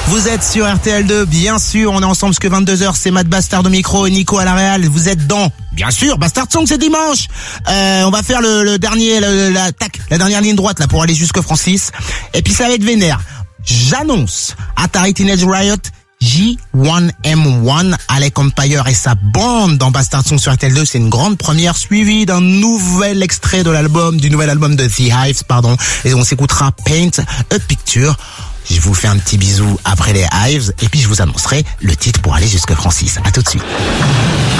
Vous êtes sur RTL2, bien sûr, on est ensemble jusqu'à 22h, c'est Matt Bastard au micro et Nico à la réal. Vous êtes dans, bien sûr, Bastard Song, c'est dimanche. On va faire le dernier, la dernière ligne droite là pour aller jusque Francis. Et puis ça va être vénère. J'annonce Atari Teenage Riot J1M1, Alec Empire et sa bande dans Bastard Song sur RTL2. C'est une grande première suivie d'un nouvel extrait de du nouvel album de The Hives, et on s'écoutera Paint a Picture. Je vous fais un petit bisou après les Hives et puis je vous annoncerai le titre pour aller jusque Francis. À tout de suite.